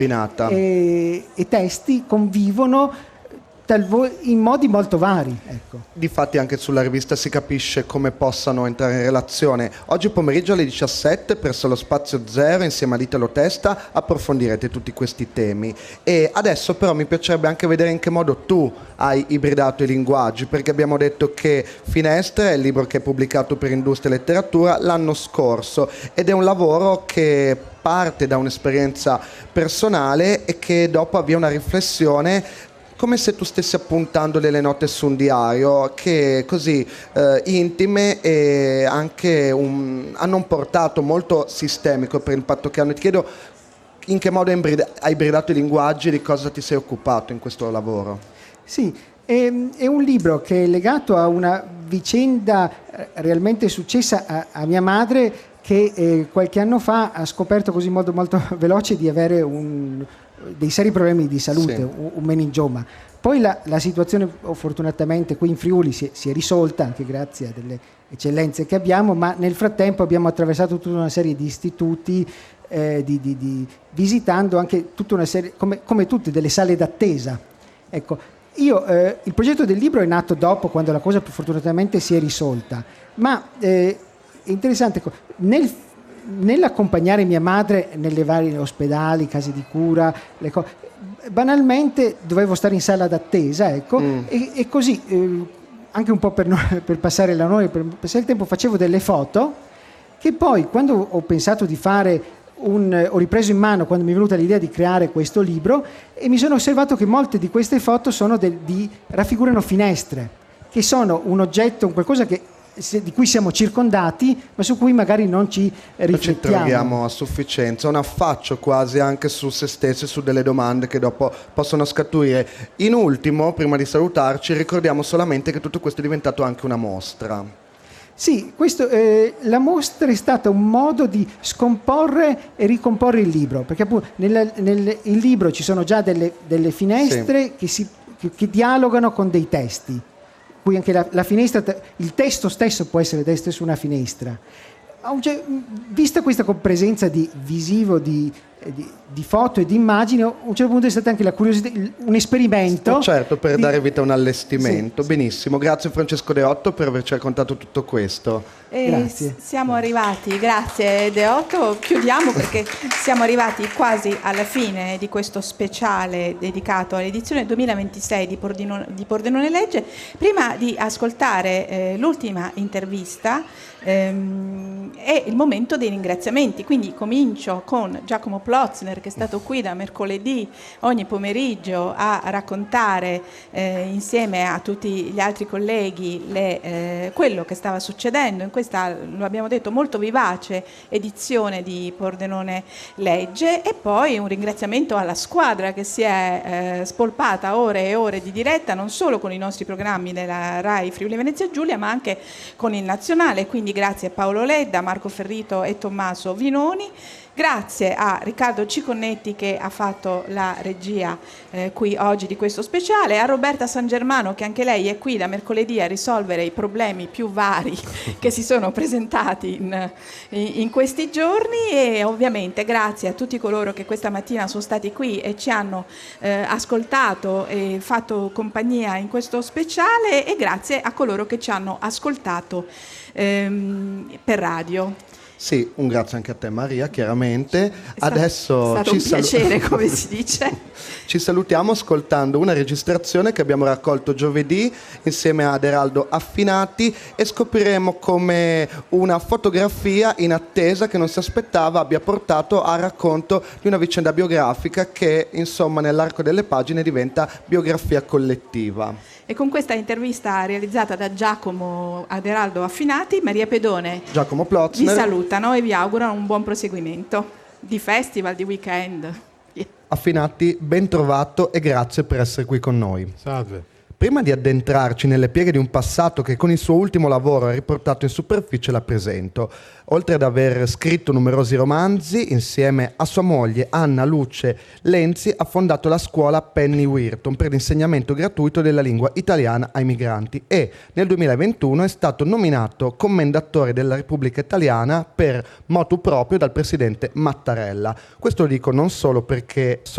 e testi convivono in modi molto vari. Ecco. Difatti anche sulla rivista si capisce come possano entrare in relazione. Oggi pomeriggio alle 17 presso lo Spazio Zero insieme a Italo Testa approfondirete tutti questi temi. E adesso però mi piacerebbe anche vedere in che modo tu hai ibridato i linguaggi, perché abbiamo detto che Finestre è il libro che è pubblicato per Industria e Letteratura l'anno scorso ed è un lavoro che parte da un'esperienza personale e che dopo avvia una riflessione come se tu stessi appuntando delle note su un diario che così intime e anche hanno un portato molto sistemico per l'impatto che hanno. Ti chiedo in che modo hai ibridato i linguaggi e di cosa ti sei occupato in questo lavoro. Sì, è un libro che è legato a una vicenda realmente successa a mia madre che qualche anno fa ha scoperto così in modo molto veloce di avere dei seri problemi di salute, sì. un meningioma. Poi la situazione fortunatamente qui in Friuli si è risolta anche grazie a delle eccellenze che abbiamo, ma nel frattempo abbiamo attraversato tutta una serie di istituti, visitando anche tutta una serie, come tutte, delle sale d'attesa. Ecco, il progetto del libro è nato dopo, quando la cosa fortunatamente si è risolta, ma è interessante, nell'accompagnare mia madre nelle varie ospedali, case di cura, banalmente dovevo stare in sala d'attesa, ecco, e così anche un po' per passare la noia, per passare il tempo, facevo delle foto che poi quando ho pensato di fare ho ripreso in mano, quando mi è venuta l'idea di creare questo libro, e mi sono osservato che molte di queste foto raffigurano finestre, che sono un oggetto, un qualcosa di cui siamo circondati, ma su cui magari non ci riflettiamo. Ci troviamo a sufficienza, un affaccio quasi anche su se stessi, su delle domande che dopo possono scaturire. In ultimo, prima di salutarci, ricordiamo solamente che tutto questo è diventato anche una mostra. Sì, la mostra è stata un modo di scomporre e ricomporre il libro, perché appunto nel libro ci sono già delle finestre, sì, che dialogano con dei testi. Qui anche la finestra, il testo stesso può essere da su una finestra. Vista questa presenza di visivo, di foto e di immagini, a un certo punto è stata anche la curiosità, un esperimento. Certo, per dare vita a un allestimento. Sì. Benissimo, grazie Francesco Deotto per averci raccontato tutto questo. Grazie. Siamo arrivati, grazie Deotto, chiudiamo perché siamo arrivati quasi alla fine di questo speciale dedicato all'edizione 2026 di Pordenone Legge. Prima di ascoltare l'ultima intervista è il momento dei ringraziamenti, quindi comincio con Giacomo Plotzner, che è stato qui da mercoledì ogni pomeriggio a raccontare insieme a tutti gli altri colleghi quello che stava succedendo in questa, lo abbiamo detto, molto vivace edizione di Pordenone Legge, e poi un ringraziamento alla squadra che si è spolpata ore e ore di diretta, non solo con i nostri programmi della RAI Friuli Venezia Giulia, ma anche con il nazionale, quindi grazie a Paolo Ledda, Marco Ferrito e Tommaso Vinoni. Grazie a Riccardo Ciconnetti che ha fatto la regia qui oggi di questo speciale, a Roberta San Germano che anche lei è qui da mercoledì a risolvere i problemi più vari che si sono presentati in questi giorni, e ovviamente grazie a tutti coloro che questa mattina sono stati qui e ci hanno ascoltato e fatto compagnia in questo speciale, e grazie a coloro che ci hanno ascoltato per radio. Sì, un grazie anche a te Maria, chiaramente. Adesso è stato un piacere, come si dice. Ci salutiamo ascoltando una registrazione che abbiamo raccolto giovedì insieme ad Eraldo Affinati, e scopriremo come una fotografia in attesa che non si aspettava abbia portato al racconto di una vicenda biografica che, insomma, nell'arco delle pagine diventa biografia collettiva. E con questa intervista realizzata da Giacomo ad Eraldo Affinati, Maria Pedone, Giacomo Plotzner vi salutano e vi augurano un buon proseguimento di festival, di weekend. Affinati, ben trovato e grazie per essere qui con noi. Salve. Prima di addentrarci nelle pieghe di un passato che con il suo ultimo lavoro ha riportato in superficie, la presento. Oltre ad aver scritto numerosi romanzi, insieme a sua moglie Anna Luce Lenzi ha fondato la scuola Penny Wirton per l'insegnamento gratuito della lingua italiana ai migranti, e nel 2021 è stato nominato commendatore della Repubblica Italiana per motu proprio dal presidente Mattarella. Questo lo dico non solo perché